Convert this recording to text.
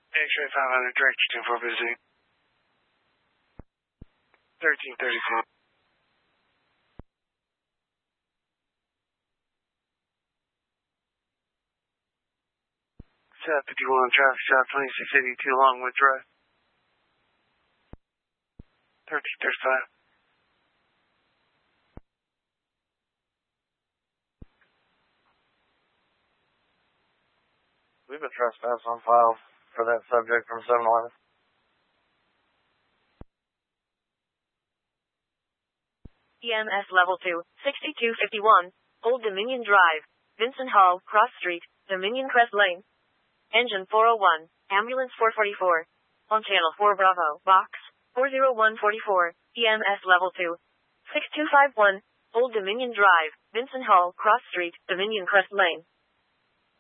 X-ray 500, direct you 10-4 busy. 1332. South 51, traffic stop 2682 Longwood Drive. 1335. We have a trespass on file for that subject from 7-Eleven. EMS Level 2, 6251, Old Dominion Drive, Vincent Hall, Cross Street, Dominion Crest Lane. Engine 401, Ambulance 444. On Channel 4 Bravo, Box 40144, EMS Level 2, 6251, Old Dominion Drive, Vincent Hall, Cross Street, Dominion Crest Lane.